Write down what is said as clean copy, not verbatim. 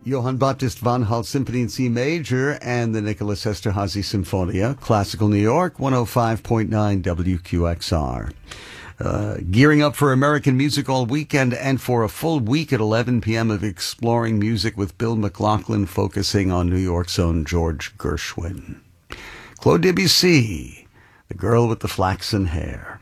Johann Baptist von Hall Symphony in C Major and the Nicholas Esterhazy Sinfonia, Classical New York, 105.9 WQXR. Gearing up for American music all weekend and for a full week at 11 p.m. of Exploring Music with Bill McLaughlin, focusing on New York's own George Gershwin. Claude Debussy, The Girl with the Flaxen Hair.